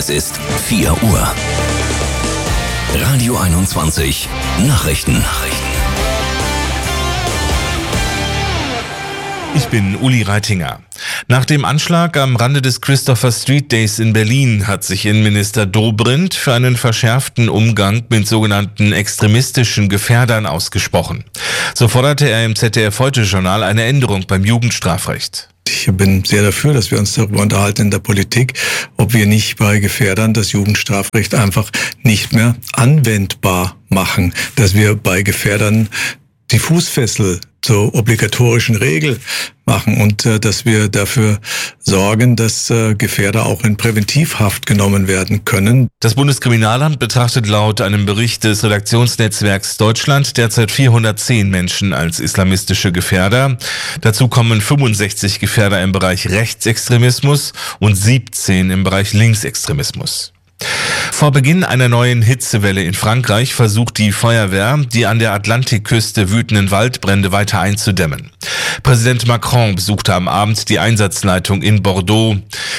Es ist 4 Uhr. Radio 21 Nachrichten. Ich bin Uli Reitinger. Nach dem Anschlag am Rande des Christopher Street Days in Berlin hat sich Innenminister Dobrindt für einen verschärften Umgang mit sogenannten extremistischen Gefährdern ausgesprochen. So forderte er im ZDF-Heute-Journal eine Änderung beim Jugendstrafrecht. Ich bin sehr dafür, dass wir uns darüber unterhalten in der Politik, ob wir nicht bei Gefährdern das Jugendstrafrecht einfach nicht mehr anwendbar machen, dass wir bei Gefährdern die Fußfessel zur obligatorischen Regel machen und dass wir dafür sorgen, dass Gefährder auch in Präventivhaft genommen werden können. Das Bundeskriminalamt betrachtet laut einem Bericht des Redaktionsnetzwerks Deutschland derzeit 410 Menschen als islamistische Gefährder. Dazu kommen 65 Gefährder im Bereich Rechtsextremismus und 17 im Bereich Linksextremismus. Vor Beginn einer neuen Hitzewelle in Frankreich versucht die Feuerwehr, die an der Atlantikküste wütenden Waldbrände weiter einzudämmen. Präsident Macron besuchte am Abend die Einsatzleitung in Bordeaux.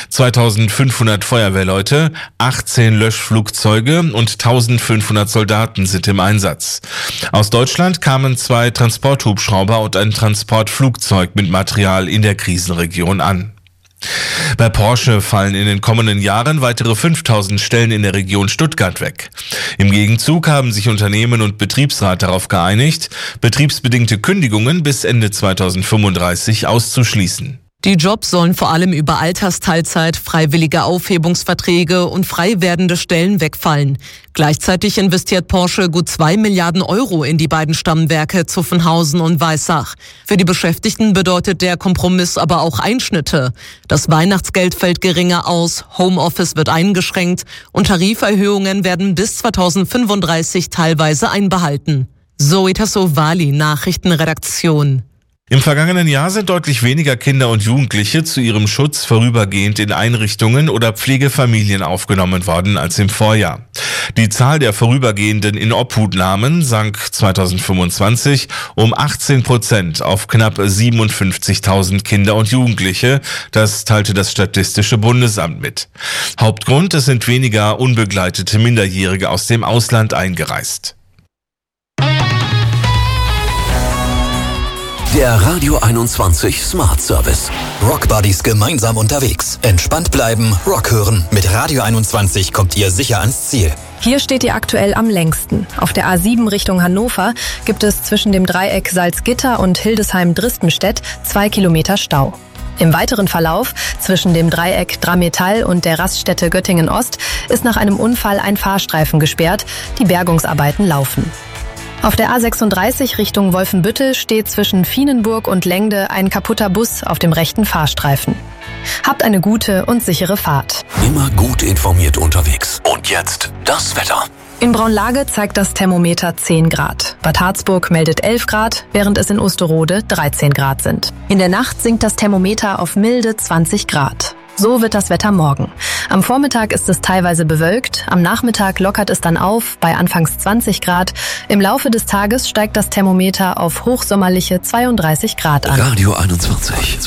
2500 Feuerwehrleute, 18 Löschflugzeuge und 1500 Soldaten sind im Einsatz. Aus Deutschland kamen 2 Transporthubschrauber und ein Transportflugzeug mit Material in der Krisenregion an. Bei Porsche fallen in den kommenden Jahren weitere 5000 Stellen in der Region Stuttgart weg. Im Gegenzug haben sich Unternehmen und Betriebsrat darauf geeinigt, betriebsbedingte Kündigungen bis Ende 2035 auszuschließen. Die Jobs sollen vor allem über Altersteilzeit, freiwillige Aufhebungsverträge und frei werdende Stellen wegfallen. Gleichzeitig investiert Porsche gut 2 Milliarden Euro in die beiden Stammwerke Zuffenhausen und Weissach. Für die Beschäftigten bedeutet der Kompromiss aber auch Einschnitte. Das Weihnachtsgeld fällt geringer aus, Homeoffice wird eingeschränkt und Tariferhöhungen werden bis 2035 teilweise einbehalten. Zoe Tassovali, Nachrichtenredaktion. Im vergangenen Jahr sind deutlich weniger Kinder und Jugendliche zu ihrem Schutz vorübergehend in Einrichtungen oder Pflegefamilien aufgenommen worden als im Vorjahr. Die Zahl der vorübergehenden Inobhutnahmen sank 2025 um 18% auf knapp 57.000 Kinder und Jugendliche. Das teilte das Statistische Bundesamt mit. Hauptgrund, es sind weniger unbegleitete Minderjährige aus dem Ausland eingereist. Der Radio 21 Smart Service. Rock Buddies gemeinsam unterwegs. Entspannt bleiben, Rock hören. Mit Radio 21 kommt ihr sicher ans Ziel. Hier steht ihr aktuell am längsten. Auf der A7 Richtung Hannover gibt es zwischen dem Dreieck Salzgitter und Hildesheim-Dristenstedt 2 Kilometer Stau. Im weiteren Verlauf zwischen dem Dreieck Drammetall und der Raststätte Göttingen-Ost ist nach einem Unfall ein Fahrstreifen gesperrt. Die Bergungsarbeiten laufen. Auf der A36 Richtung Wolfenbüttel steht zwischen Vienenburg und Lengde ein kaputter Bus auf dem rechten Fahrstreifen. Habt eine gute und sichere Fahrt. Immer gut informiert unterwegs. Und jetzt das Wetter. In Braunlage zeigt das Thermometer 10 Grad. Bad Harzburg meldet 11 Grad, während es in Osterode 13 Grad sind. In der Nacht sinkt das Thermometer auf milde 20 Grad. So wird das Wetter morgen. Am Vormittag ist es teilweise bewölkt, am Nachmittag lockert es dann auf bei anfangs 20 Grad. Im Laufe des Tages steigt das Thermometer auf hochsommerliche 32 Grad an. Radio 21.